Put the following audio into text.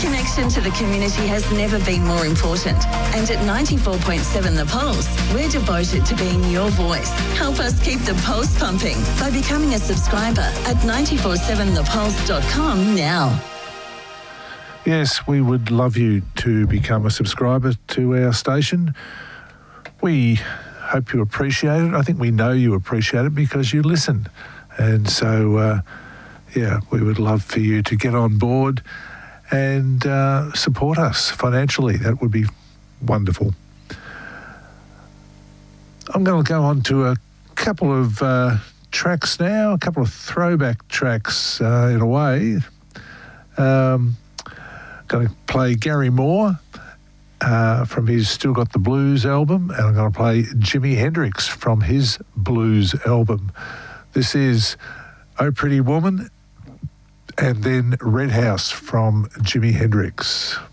Connection to the community has never been more important. And at 94.7 The Pulse, we're devoted to being your voice. Help us keep the pulse pumping by becoming a subscriber at 947thepulse.com now. Yes, we would love you to become a subscriber to our station. We hope you appreciate it. I think we know you appreciate it because you listen. And so, we would love for you to get on board and support us financially. That would be wonderful. I'm going to go on to a couple of tracks now, a couple of throwback tracks in a way. Going to play Gary Moore from his Still Got the Blues album, and I'm going to play Jimi Hendrix from his blues album. This is Oh Pretty Woman, and then Red House from Jimi Hendrix.